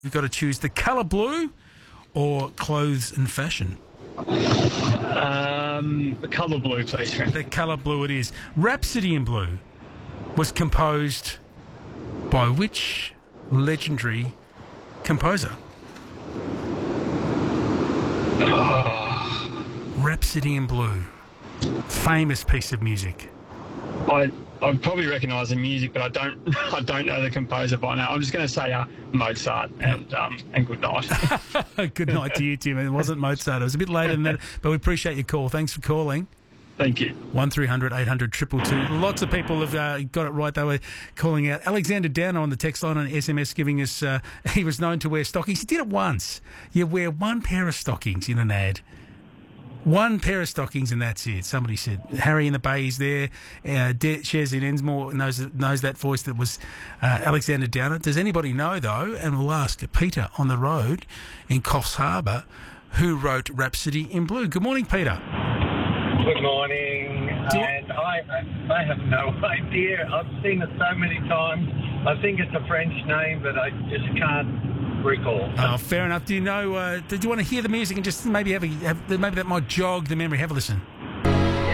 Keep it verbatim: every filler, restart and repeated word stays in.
You've got to choose the colour blue or clothes and fashion. Um, the colour blue, please, Frank. The colour blue it is. Rhapsody in Blue was composed by which legendary composer? Oh. Rhapsody in Blue. Famous piece of music. I I probably recognise the music, but I don't I don't know the composer by now. I'm just going to say uh, Mozart and um, and good night. Good night to you, Tim. It wasn't Mozart. It was a bit later than that, but we appreciate your call. Thanks for calling. Thank you. one three hundred eight hundred two two two. Lots of people have uh, got it right. They were calling out. Alexander Downer on the text line and S M S giving us, uh, he was known to wear stockings. He did it once. You wear one pair of stockings in an ad. One pair of stockings and that's it. Somebody said, Harry in the Bay is there. Uh, De- Shez in Ensmore knows, knows that voice that was uh, Alexander Downer. Does anybody know, though, and we'll ask Peter on the road in Coffs Harbour, who wrote Rhapsody in Blue? Good morning, Peter. Good morning, and I I have no idea. I've seen it so many times. I think it's a French name, but I just can't recall. Oh, fair enough. Do you know, uh, did you want to hear the music and just maybe have a, have, maybe that might jog the memory? Have a listen.